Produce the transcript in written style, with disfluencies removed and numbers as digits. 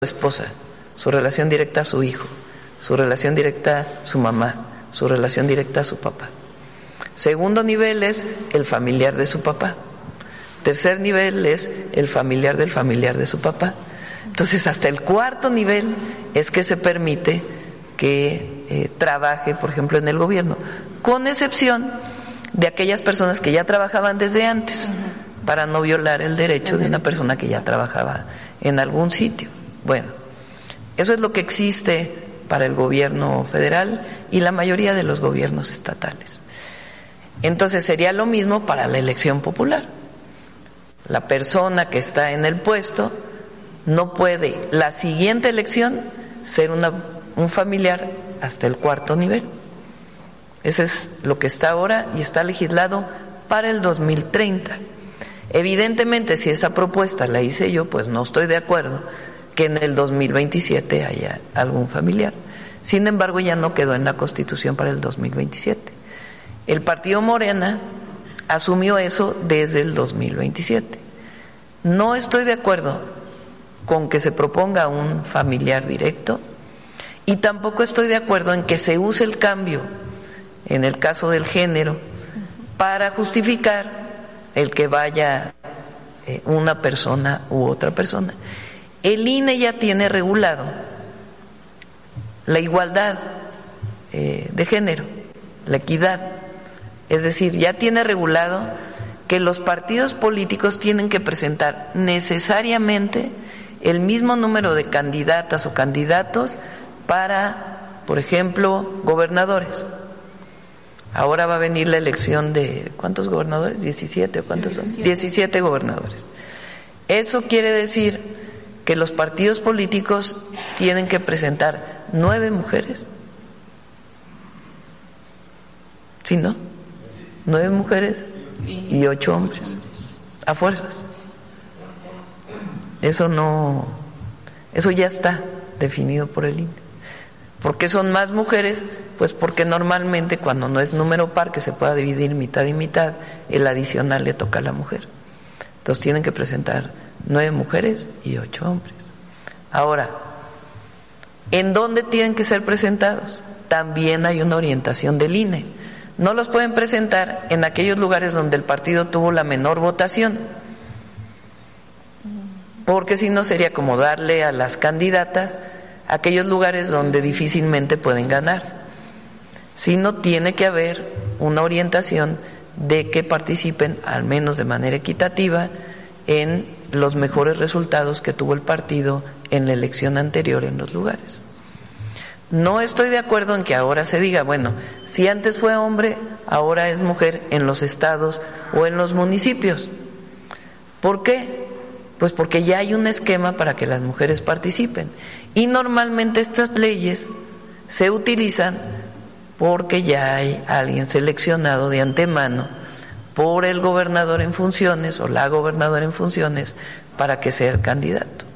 esposa, su relación directa a su hijo, su relación directa a su mamá, su relación directa a su papá. Segundo nivel es el familiar de su papá. Tercer nivel es el familiar de su papá. Entonces, hasta el cuarto nivel es que se permite que trabaje, por ejemplo, en el gobierno, con excepción de aquellas personas que ya trabajaban desde antes, para no violar el derecho de una persona que ya trabajaba en algún sitio. Bueno, eso es lo que existe para el gobierno federal y la mayoría de los gobiernos estatales. Entonces sería lo mismo para la elección popular. La persona que está en el puesto no puede, la siguiente elección, ser un familiar hasta el cuarto nivel. Eso es lo que está ahora y está legislado para el 2030. Evidentemente, si esa propuesta la hice yo, pues no estoy de acuerdo que en el 2027 haya algún familiar. Sin embargo, ya no quedó en la Constitución para el 2027. El partido Morena asumió eso desde el 2027. No estoy de acuerdo con que se proponga un familiar directo y tampoco estoy de acuerdo en que se use el cambio, en el caso del género, para justificar el que vaya una persona u otra persona. El INE ya tiene regulado la igualdad de género, la equidad. Es decir, ya tiene regulado que los partidos políticos tienen que presentar necesariamente el mismo número de candidatas o candidatos para, por ejemplo, gobernadores. Ahora va a venir la elección de, ¿cuántos gobernadores? 17, ¿cuántos son? 17 gobernadores. Eso quiere decir que los partidos políticos tienen que presentar 9 mujeres. ¿Sí, no? 9 mujeres y 8 hombres, a fuerzas. Eso ya está definido por el INE. ¿Por qué son más mujeres? Pues porque normalmente cuando no es número par, que se pueda dividir mitad y mitad, el adicional le toca a la mujer. Entonces tienen que presentar 9 mujeres y 8 hombres. Ahora, ¿en dónde tienen que ser presentados? También hay una orientación del INE. No los pueden presentar en aquellos lugares donde el partido tuvo la menor votación, porque si no sería como darle a las candidatas aquellos lugares donde difícilmente pueden ganar. Sino tiene que haber una orientación de que participen, al menos de manera equitativa, en los mejores resultados que tuvo el partido en la elección anterior en los lugares. No estoy de acuerdo en que ahora se diga, bueno, si antes fue hombre, ahora es mujer en los estados o en los municipios. ¿Por qué? Pues porque ya hay un esquema para que las mujeres participen. Y normalmente estas leyes se utilizan porque ya hay alguien seleccionado de antemano por el gobernador en funciones o la gobernadora en funciones para que sea el candidato.